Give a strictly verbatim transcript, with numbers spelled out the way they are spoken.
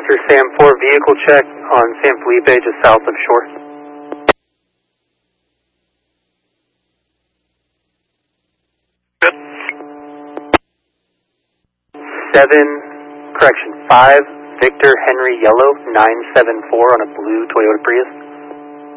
Oscar Sam four, vehicle check on San Felipe, just south of shore. Good. seven, correction, five, Victor Henry Yellow, nine seven four on a blue Toyota Prius.